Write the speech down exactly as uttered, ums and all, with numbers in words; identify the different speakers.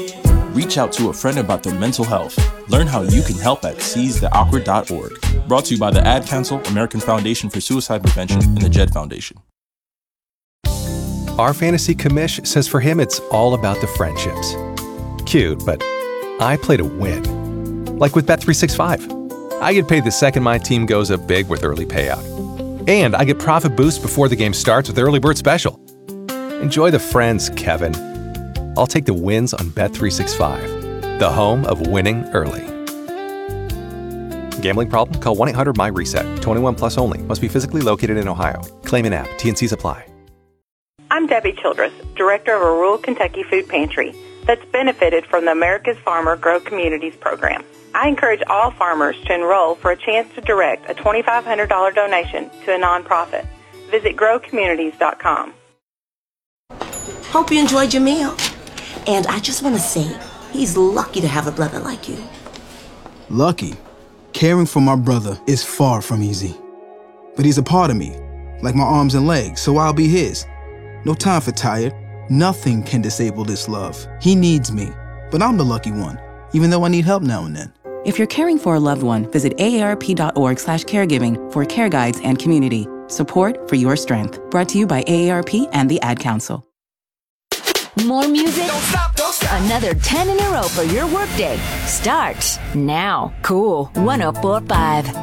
Speaker 1: Reach out to a friend about their mental health. Learn how you can help at seize the awkward dot org. Brought to you by the Ad Council, American Foundation for Suicide Prevention, and the Jed Foundation.
Speaker 2: Our fantasy commish says for him it's all about the friendships. Cute, but I play to win. Like with Bet three sixty-five. I get paid the second my team goes up big with early payout. And I get profit boost before the game starts with Early Bird Special. Enjoy the friends, Kevin. I'll take the wins on Bet three sixty-five, the home of winning early. Gambling problem? Call one eight hundred M Y reset. twenty-one plus only. Must be physically located in Ohio. Claim in app. T N Cs apply.
Speaker 3: I'm Debbie Childress, director of a rural Kentucky food pantry that's benefited from the America's Farmer Grow Communities program. I encourage all farmers to enroll for a chance to direct a twenty-five hundred dollars donation to a nonprofit. Visit grow communities dot com.
Speaker 4: Hope you enjoyed your meal. And I just want to say, he's lucky to have a brother like you.
Speaker 5: Lucky? Caring for my brother is far from easy. But he's a part of me, like my arms and legs, so I'll be his. No time for tired. Nothing can disable this love. He needs me, but I'm the lucky one, even though I need help now and then.
Speaker 6: If you're caring for a loved one, visit A A R P dot org slash caregiving for care guides and community. Support for your strength. Brought to you by A A R P and the Ad Council.
Speaker 7: More music? Don't stop, don't stop. Another ten in a row for your workday starts now. Cool one oh four point five.